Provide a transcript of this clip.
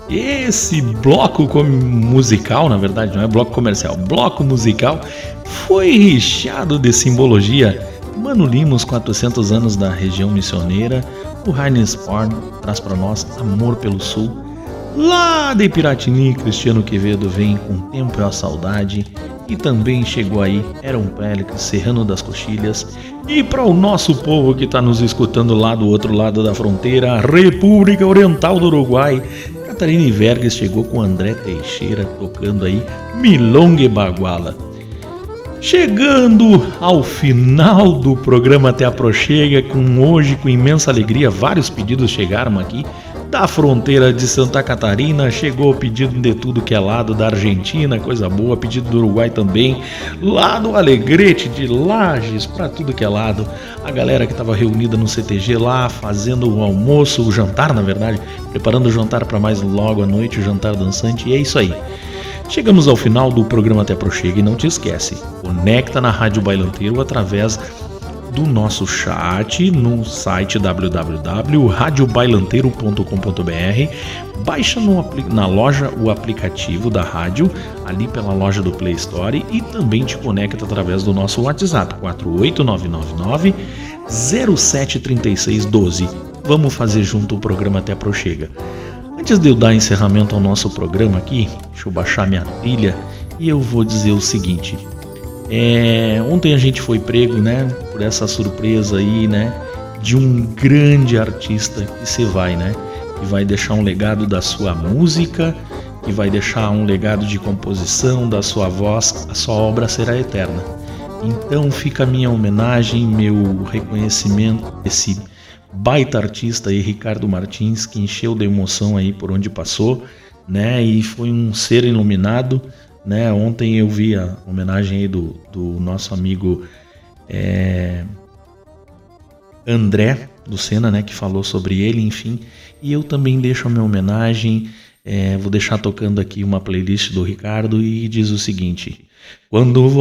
Esse bloco musical, na verdade não é bloco comercial, bloco musical foi recheado de simbologia. Mano Lima, os 400 anos da região missioneira, o Heinz Porn traz para nós Amor pelo Sul. Lá de Piratini, Cristiano Quevedo vem Com o Tempo e a Saudade. E também chegou aí Aaron Pélix, Serrano das Coxilhas. E para o nosso povo que está nos escutando lá do outro lado da fronteira, a República Oriental do Uruguai, Catarina Vergas chegou com André Teixeira tocando aí Milonga e Baguala. Chegando ao final do programa Até a Prochega, hoje com imensa alegria, vários pedidos chegaram aqui da fronteira de Santa Catarina, chegou pedido de tudo que é lado, da Argentina, coisa boa, pedido do Uruguai também, lá do Alegrete, de Lages, pra tudo que é lado, a galera que estava reunida no CTG lá, fazendo o almoço, o jantar na verdade, preparando o jantar para mais logo à noite, o jantar dançante, e é isso aí. Chegamos ao final do programa Até Prochega e não te esquece, conecta na Rádio Bailanteiro através do nosso chat no site www.radiobailanteiro.com.br, baixa na loja o aplicativo da rádio, ali pela loja do Play Store, e também te conecta através do nosso WhatsApp 48999 073612. Vamos fazer junto o programa Até Prochega. Antes de eu dar encerramento ao nosso programa aqui, deixa eu baixar minha trilha e eu vou dizer o seguinte. Ontem a gente foi prego, né, por essa surpresa aí, né, de um grande artista que se vai, né, que vai deixar um legado da sua música, que vai deixar um legado de composição da sua voz, a sua obra será eterna. Então fica a minha homenagem, meu reconhecimento a esse baita artista aí, Ricardo Martins, que encheu de emoção aí por onde passou, né, e foi um ser iluminado. Né, ontem eu vi a homenagem aí do nosso amigo André do Senna, né, que falou sobre ele, enfim, e eu também deixo a minha homenagem, vou deixar tocando aqui uma playlist do Ricardo e diz o seguinte: quando